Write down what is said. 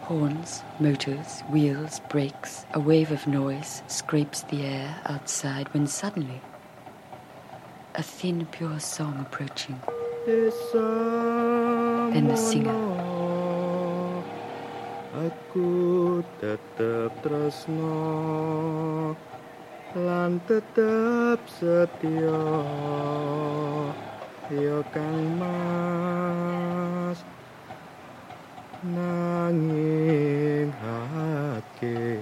Horns, motors, wheels, brakes, a wave of noise scrapes the air outside when suddenly a thin, pure song approaching. Then the singer. Aku tetap tresno lan tetap setia ya Kang Mas nanging hati